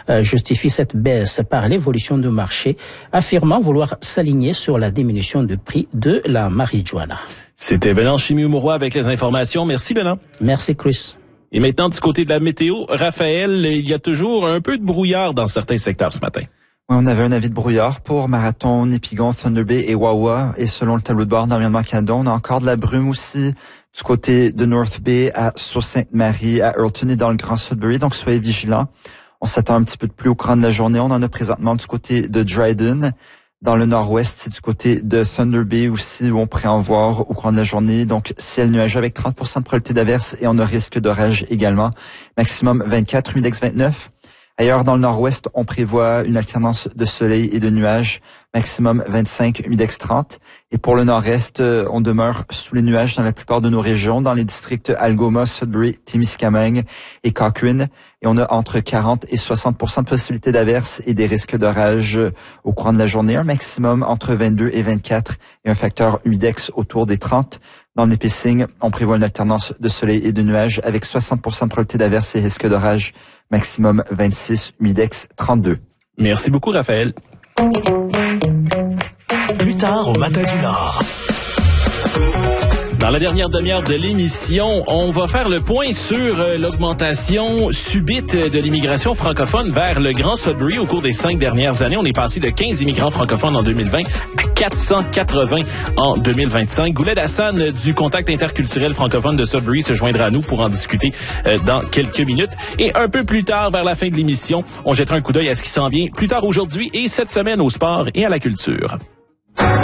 justifie cette baisse par l'évolution du marché, affirmant vouloir s'aligner sur la diminution du prix de la marijuana. C'était Benan Chimioumourois avec les informations. Merci Benan. Merci Chris. Et maintenant, du côté de la météo, Raphaël, il y a toujours un peu de brouillard dans certains secteurs ce matin. Oui, on avait un avis de brouillard pour Marathon, Nipigon, Thunder Bay et Wawa. Et selon le tableau de bord d'Environnement Canada, on a encore de la brume aussi du côté de North Bay à Sault-Sainte-Marie, à Earlton et dans le Grand Sudbury. Donc, soyez vigilants. On s'attend un petit peu de pluie au courant de la journée. On en a présentement du côté de Dryden. Dans le nord-ouest, c'est du côté de Thunder Bay aussi, où on pourrait en voir au courant de la journée. Donc, ciel nuageux avec 30% de probabilité d'averse et on a risque d'orage également. Maximum 24, humidex 29. Ailleurs, dans le nord-ouest, on prévoit une alternance de soleil et de nuages, maximum 25, humidex 30. Et pour le nord-est, on demeure sous les nuages dans la plupart de nos régions, dans les districts Algoma, Sudbury, Témiscamingue et Cochrane. Et on a entre 40 et 60% de possibilité d'averse et des risques d'orage au courant de la journée. Un maximum entre 22 et 24 et un facteur humidex autour des 30. Dans le Nipissing, on prévoit une alternance de soleil et de nuages avec 60% de probabilité d'averse et risque d'orage, maximum 26, humidex 32. Merci beaucoup, Raphaël. Plus tard au Matin du Nord. Dans la dernière demi-heure de l'émission, on va faire le point sur l'augmentation subite de l'immigration francophone vers le Grand Sudbury au cours des 5 dernières années. On est passé de 15 immigrants francophones en 2020 à 480 en 2025. Gouled Hassan du Contact interculturel francophone de Sudbury se joindra à nous pour en discuter dans quelques minutes. Et un peu plus tard, vers la fin de l'émission, on jettera un coup d'œil à ce qui s'en vient plus tard aujourd'hui et cette semaine au sport et à la culture.